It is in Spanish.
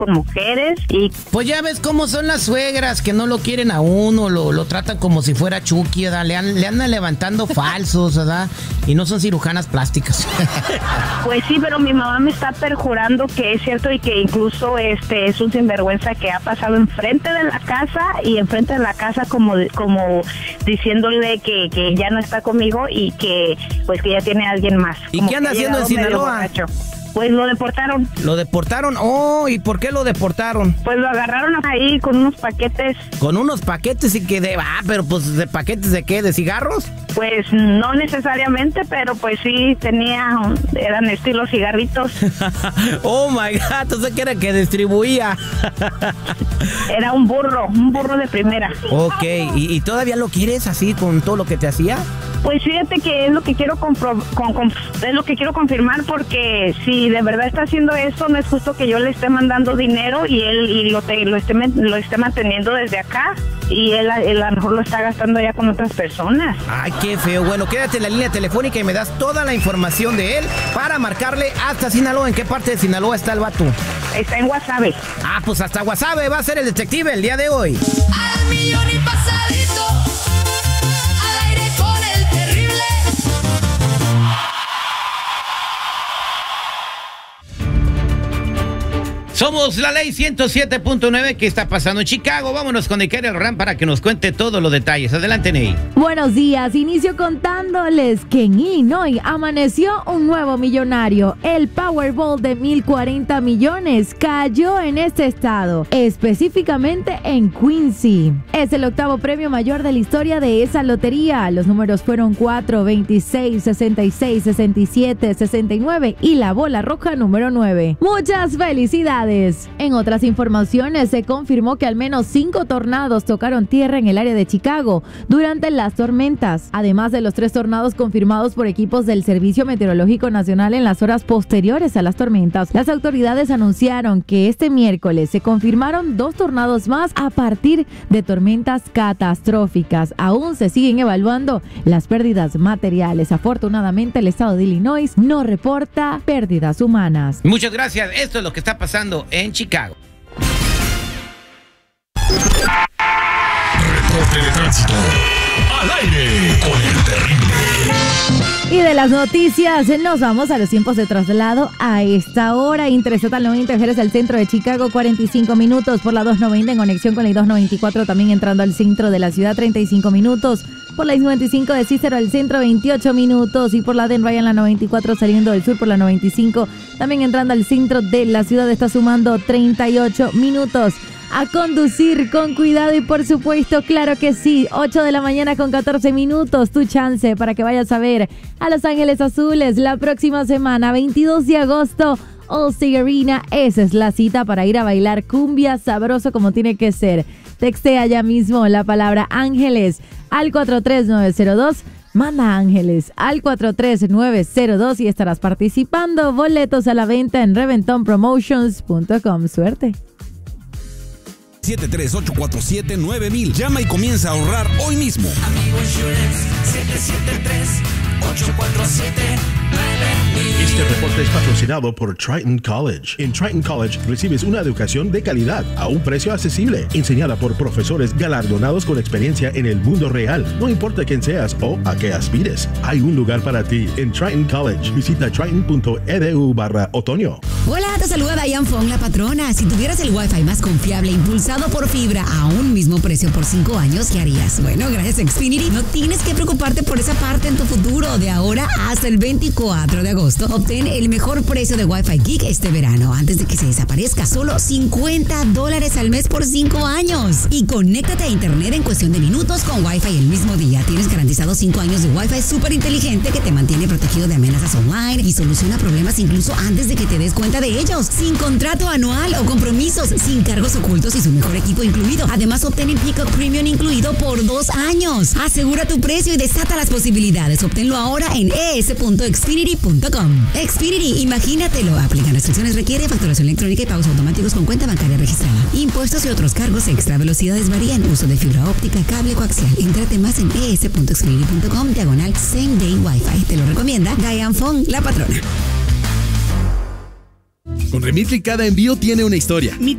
con mujeres y... Pues ya ves cómo son las suegras, que no lo quieren a uno, lo tratan como si fuera Chucky, ¿verdad? Le andan levantando falsos, ¿verdad? Y no son cirujanas plásticas. Pues sí, pero mi mamá me está perjurando que es cierto y que incluso es un sinvergüenza que ha pasado enfrente de la casa y enfrente de la casa como diciéndole que ya no está conmigo y que pues que ya tiene a alguien más. ¿Y qué anda haciendo en Sinaloa? Pues lo deportaron. ¿Lo deportaron? Oh, ¿y por qué lo deportaron? Pues lo agarraron ahí con unos paquetes. ¿Con unos paquetes y que pero pues ¿de paquetes de qué? ¿De cigarros? Pues no necesariamente, pero pues sí eran estilo cigarritos. Oh my God, entonces que era que distribuía. Era un burro de primera. Ok, ¿y todavía lo quieres así con todo lo que te hacía? Pues fíjate que es lo que quiero es lo que quiero confirmar, porque si de verdad está haciendo eso, no es justo que yo le esté mandando dinero y él lo esté manteniendo desde acá y él a lo mejor lo está gastando ya con otras personas. Ay, qué feo. Bueno, quédate en la línea telefónica y me das toda la información de él para marcarle hasta Sinaloa. ¿En qué parte de Sinaloa está el vato? Está en Guasave. Ah, pues hasta Guasave va a ser el detective el día de hoy. Al millón y pasadito, al aire con el terrible. Somos la ley 107.9. ¿Qué está pasando en Chicago? Vámonos con Nicari Alran para que nos cuente todos los detalles. Adelante, Ney. Buenos días. Inicio contándoles que en Illinois amaneció un nuevo millonario. El Powerball de 1,040 millones cayó en este estado, específicamente en Quincy. Es el octavo premio mayor de la historia de esa lotería. Los números fueron 4, 26, 66, 67, 69 y la bola roja número 9. Muchas felicidades. En otras informaciones, se confirmó que al menos 5 tornados tocaron tierra en el área de Chicago durante las tormentas, además de los 3 tornados confirmados por equipos del Servicio Meteorológico Nacional en las horas posteriores a las tormentas. Las autoridades anunciaron que este miércoles se confirmaron 2 tornados más a partir de tormentas catastróficas. Aún se siguen evaluando las pérdidas materiales. Afortunadamente, el estado de Illinois no reporta pérdidas humanas. Muchas gracias. Esto es lo que está pasando en Chicago. Reporte de tránsito al aire con el terrible. Y de las noticias nos vamos a los tiempos de traslado a esta hora. Interestatal 90 Jerez al centro de Chicago, 45 minutos. Por la 290 en conexión con la I-294 también entrando al centro de la ciudad, 35 minutos. Por la I-95 de Cícero al centro, 28 minutos. Y por la Den Ryan, la 94 saliendo del sur por la 95, también entrando al centro de la ciudad, está sumando 38 minutos. A conducir con cuidado y por supuesto, claro que sí, 8 de la mañana con 14 minutos, tu chance para que vayas a ver a Los Ángeles Azules la próxima semana, 22 de agosto, Allstate Arena. Esa es la cita para ir a bailar cumbia sabroso como tiene que ser. Textea ya mismo la palabra Ángeles al 43902. Manda Ángeles al 43902 y estarás participando. Boletos a la venta en reventonpromotions.com. Suerte. 738479000. Llama y comienza a ahorrar hoy mismo. Amigo Insurance, 773-847-9000. Este reporte es patrocinado por Triton College. En Triton College recibes una educación de calidad a un precio accesible, enseñada por profesores galardonados con experiencia en el mundo real. No importa quién seas o a qué aspires, hay un lugar para ti en Triton College. Visita triton.edu/otoño. Hola, te saluda Diane Fong, la patrona. Si tuvieras el Wi-Fi más confiable impulsado por fibra a un mismo precio por 5 años, ¿qué harías? Bueno, gracias a Xfinity no tienes que preocuparte por esa parte en tu futuro. De ahora hasta el 24 de agosto, obtén el mejor precio de Wi-Fi Geek este verano antes de que se desaparezca. Solo $50 al mes por 5 años. Y conéctate a internet en cuestión de minutos con Wi-Fi el mismo día. Tienes garantizado 5 años de Wi-Fi súper inteligente que te mantiene protegido de amenazas online y soluciona problemas incluso antes de que te des cuenta de ellos. Sin contrato anual o compromisos, sin cargos ocultos y su mejor equipo incluido. Además, obtén el Peacock Premium incluido por 2 años. Asegura tu precio y desata las posibilidades. Obténlo ahora en es.xfinity.com. Xfinity, imagínatelo. Aplican restricciones, requiere facturación electrónica y pagos automáticos con cuenta bancaria registrada. Impuestos y otros cargos extra. Velocidades varían. Uso de fibra óptica, cable coaxial. Entrate más en es.xfinity.com/Same Day Wi-Fi. Te lo recomienda Diane Fong, la patrona. Con Remitly cada envío tiene una historia. Mi